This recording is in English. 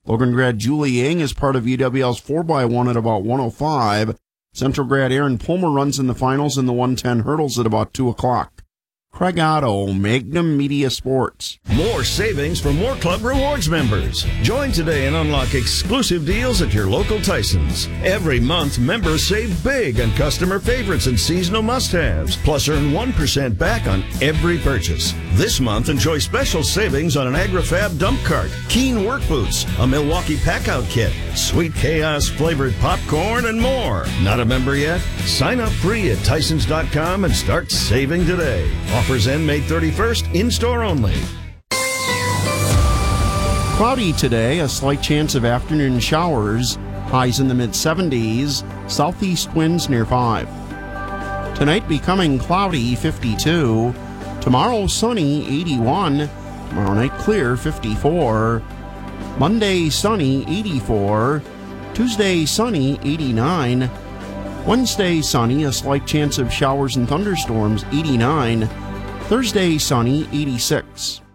Logan grad Julie Yang is part of UWL's 4x1 at about 1:05. Central grad Aaron Pulmer runs in the finals in the 110 hurdles at about 2 o'clock. Craig Otto, Magnum Media Sports. More savings for more Club Rewards members. Join today and unlock exclusive deals at your local Tysons. Every month, members save big on customer favorites and seasonal must-haves, plus earn 1% back on every purchase. This month, enjoy special savings on an AgriFab dump cart, Keen work boots, a Milwaukee pack-out kit, Sweet Chaos flavored popcorn, and more. Not a member yet? Sign up free at Tysons.com and start saving today. Offers end May 31st, in-store only. Cloudy today, a slight chance of afternoon showers, highs in the mid-70s, southeast winds near 5. Tonight becoming cloudy, 52. Tomorrow sunny, 81. Tomorrow night clear, 54. Monday sunny, 84. Tuesday sunny, 89. Wednesday sunny, a slight chance of showers and thunderstorms, 89. Thursday sunny, 86.